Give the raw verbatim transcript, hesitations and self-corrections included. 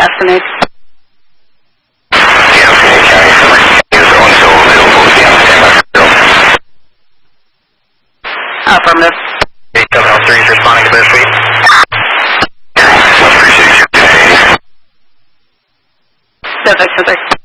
estimate. Affirmative. eight seven oh three is responding to Bear Street. Civic, Civic.